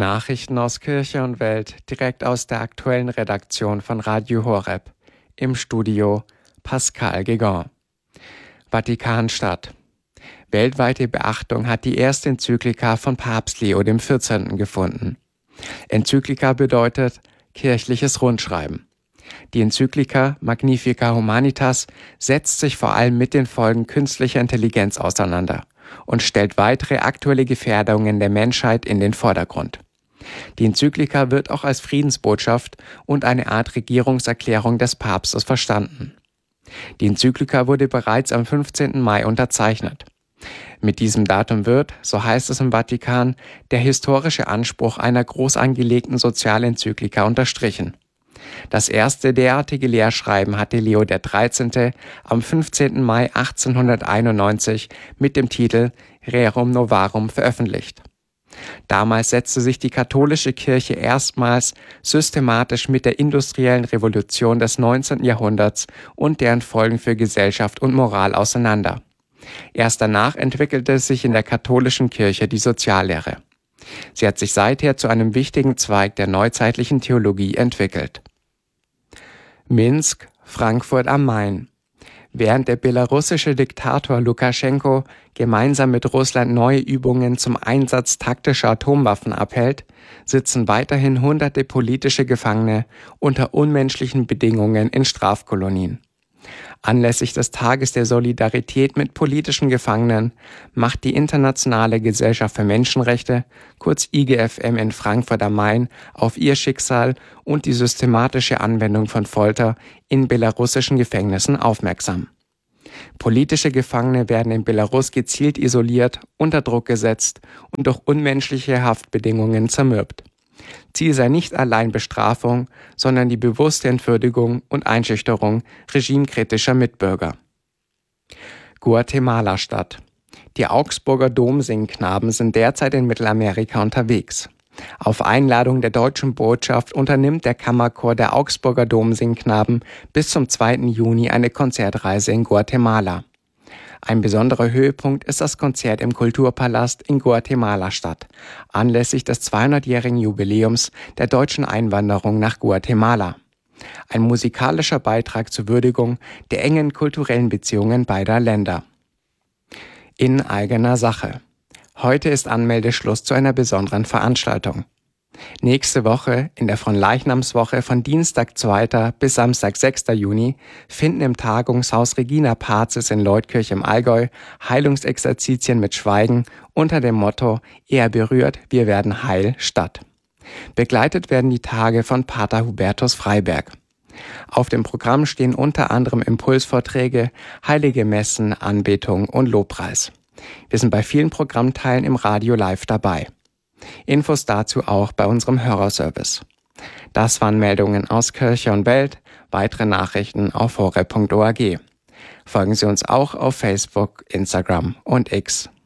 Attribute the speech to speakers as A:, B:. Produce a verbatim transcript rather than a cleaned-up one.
A: Nachrichten aus Kirche und Welt direkt aus der aktuellen Redaktion von Radio Horeb. Im Studio Pascal Guégan. Vatikanstadt. Weltweite Beachtung hat die erste Enzyklika von Papst Leo der vierzehnten gefunden. Enzyklika bedeutet kirchliches Rundschreiben. Die Enzyklika Magnificat Humanitas setzt sich vor allem mit den Folgen künstlicher Intelligenz auseinander und stellt weitere aktuelle Gefährdungen der Menschheit in den Vordergrund. Die Enzyklika wird auch als Friedensbotschaft und eine Art Regierungserklärung des Papstes verstanden. Die Enzyklika wurde bereits am fünfzehnten Mai unterzeichnet. Mit diesem Datum wird, so heißt es im Vatikan, der historische Anspruch einer groß angelegten Sozialenzyklika unterstrichen. Das erste derartige Lehrschreiben hatte Leo der dreizehnte am fünfzehnten Mai achtzehnhunderteinundneunzig mit dem Titel Rerum Novarum veröffentlicht. Damals setzte sich die katholische Kirche erstmals systematisch mit der industriellen Revolution des neunzehnten Jahrhunderts und deren Folgen für Gesellschaft und Moral auseinander. Erst danach entwickelte sich in der katholischen Kirche die Soziallehre. Sie hat sich seither zu einem wichtigen Zweig der neuzeitlichen Theologie entwickelt. Minsk, Frankfurt am Main. Während der belarussische Diktator Lukaschenko gemeinsam mit Russland neue Übungen zum Einsatz taktischer Atomwaffen abhält, sitzen weiterhin hunderte politische Gefangene unter unmenschlichen Bedingungen in Strafkolonien. Anlässlich des Tages der Solidarität mit politischen Gefangenen macht die Internationale Gesellschaft für Menschenrechte, kurz I G F M in Frankfurt am Main, auf ihr Schicksal und die systematische Anwendung von Folter in belarussischen Gefängnissen aufmerksam. Politische Gefangene werden in Belarus gezielt isoliert, unter Druck gesetzt und durch unmenschliche Haftbedingungen zermürbt. Ziel sei nicht allein Bestrafung, sondern die bewusste Entwürdigung und Einschüchterung regimekritischer Mitbürger. Guatemala-Stadt. Die Augsburger Domsingknaben sind derzeit in Mittelamerika unterwegs. Auf Einladung der deutschen Botschaft unternimmt der Kammerchor der Augsburger Domsingknaben bis zum zweiten Juni eine Konzertreise in Guatemala. Ein besonderer Höhepunkt ist das Konzert im Kulturpalast in Guatemala-Stadt, anlässlich des zweihundertjährigen Jubiläums der deutschen Einwanderung nach Guatemala. Ein musikalischer Beitrag zur Würdigung der engen kulturellen Beziehungen beider Länder. In eigener Sache. Heute ist Anmeldeschluss zu einer besonderen Veranstaltung. Nächste Woche, in der Fronleichnamswoche von Dienstag zweiten bis Samstag sechsten Juni, finden im Tagungshaus Regina Pazis in Leutkirch im Allgäu Heilungsexerzitien mit Schweigen unter dem Motto Er berührt, wir werden heil statt. Begleitet werden die Tage von Pater Hubertus Freiberg. Auf dem Programm stehen unter anderem Impulsvorträge, heilige Messen, Anbetung und Lobpreis. Wir sind bei vielen Programmteilen im Radio live dabei. Infos dazu auch bei unserem Hörerservice. Das waren Meldungen aus Kirche und Welt, weitere Nachrichten auf horeb punkt org. Folgen Sie uns auch auf Facebook, Instagram und X.